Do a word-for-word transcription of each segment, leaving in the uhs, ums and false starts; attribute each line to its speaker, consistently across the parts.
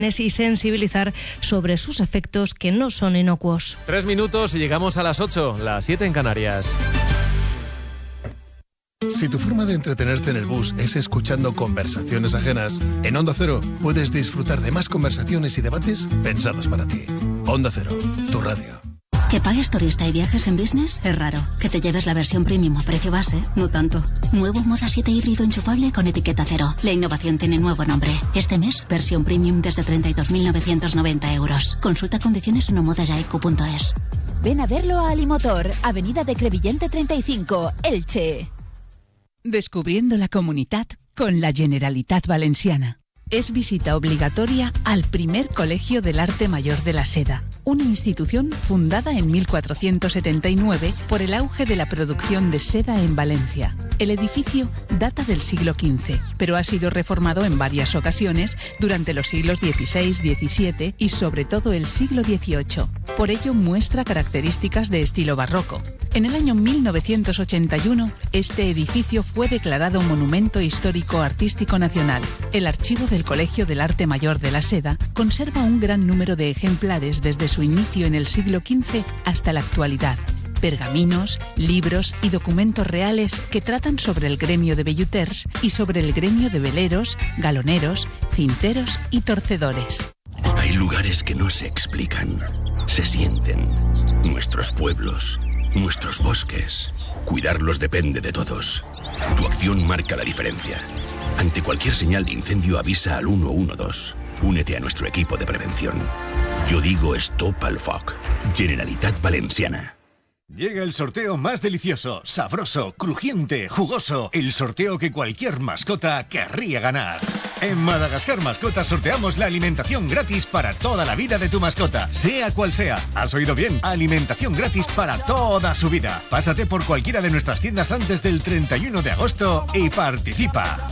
Speaker 1: y sensibilizar sobre sus efectos que no son inocuos.
Speaker 2: Tres minutos y llegamos a las ocho, las siete en Canarias.
Speaker 3: Si tu forma de entretenerte en el bus es escuchando conversaciones ajenas, en Onda Cero puedes disfrutar de más conversaciones y debates pensados para ti. Onda Cero, tu radio.
Speaker 4: Que pagues turista y viajes en business es raro. Que te lleves la versión premium a precio base, no tanto. Nuevo Moda siete híbrido enchufable con etiqueta cero. La innovación tiene nuevo nombre. Este mes, versión premium desde treinta y dos mil novecientos noventa euros. Consulta condiciones en omodajaiku punto es.
Speaker 5: Ven a verlo a Alimotor, Avenida de Crevillente treinta y cinco, Elche.
Speaker 6: Descubriendo la comunitat con la Generalitat Valenciana. Es visita obligatoria al primer Colegio del Arte Mayor de la Seda, una institución fundada en mil cuatrocientos setenta y nueve por el auge de la producción de seda en Valencia. El edificio data del siglo quince, pero ha sido reformado en varias ocasiones durante los siglos dieciséis, diecisiete y sobre todo el siglo dieciocho. Por ello muestra características de estilo barroco. En el año mil novecientos ochenta y uno, este edificio fue declarado Monumento Histórico Artístico Nacional. El archivo del Colegio del Arte Mayor de la Seda conserva un gran número de ejemplares desde su inicio en el siglo quince hasta la actualidad. Pergaminos, libros y documentos reales que tratan sobre el gremio de velluters y sobre el gremio de veleros, galoneros, cinteros y torcedores.
Speaker 7: Hay lugares que no se explican, se sienten. Nuestros pueblos, nuestros bosques. Cuidarlos depende de todos. Tu acción marca la diferencia. Ante cualquier señal de incendio avisa al uno uno dos. Únete a nuestro equipo de prevención. Yo digo Stop al Foc. Generalitat Valenciana.
Speaker 8: Llega el sorteo más delicioso, sabroso, crujiente, jugoso. El sorteo que cualquier mascota querría ganar. En Madagascar Mascotas sorteamos la alimentación gratis para toda la vida de tu mascota, sea cual sea. ¿Has oído bien? Alimentación gratis para toda su vida. Pásate por cualquiera de nuestras tiendas antes del treinta y uno de agosto y participa.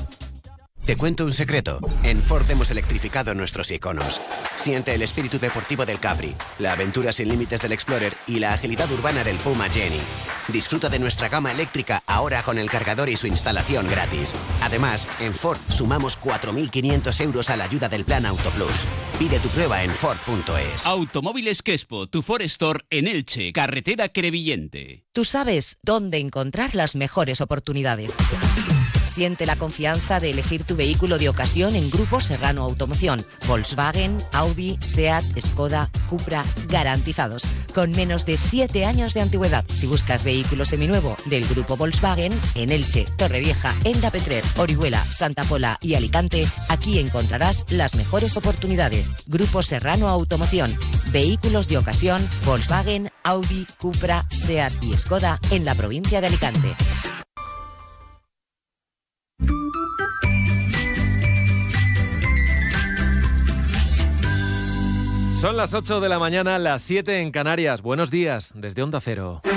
Speaker 9: Te cuento un secreto. En Ford hemos electrificado nuestros iconos. Siente el espíritu deportivo del Capri, la aventura sin límites del Explorer y la agilidad urbana del Puma Jenny. Disfruta de nuestra gama eléctrica ahora con el cargador y su instalación gratis. Además, en Ford sumamos cuatro mil quinientos euros a la ayuda del Plan Auto Plus. Pide tu prueba en Ford punto es.
Speaker 10: Automóviles Quespo, tu Ford Store en Elche, carretera Crevillente.
Speaker 11: Tú sabes dónde encontrar las mejores oportunidades. Siente la confianza de elegir tu vehículo de ocasión en Grupo Serrano Automoción. Volkswagen, Audi, Seat, Skoda, Cupra, garantizados, con menos de siete años de antigüedad. Si buscas vehículo seminuevo del Grupo Volkswagen, en Elche, Torrevieja, Elda Petrer, Orihuela, Santa Pola y Alicante, aquí encontrarás las mejores oportunidades. Grupo Serrano Automoción. Vehículos de ocasión, Volkswagen, Audi, Cupra, Seat y Skoda en la provincia de Alicante.
Speaker 2: Son las ocho de la mañana, las siete en Canarias. Buenos días, desde Onda Cero.